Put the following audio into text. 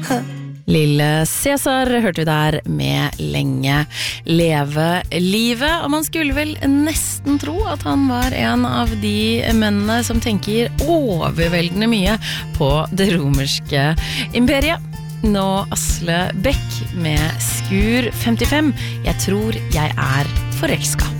Lille Cæsar hørte vi der med Lenge leve livet, og man skulle vel nesten tro at han var en av de mennene som tenker overveldende mye på det romerske imperiet. Nå Asle Beck med Skur 55, jeg tror jeg er forelsket.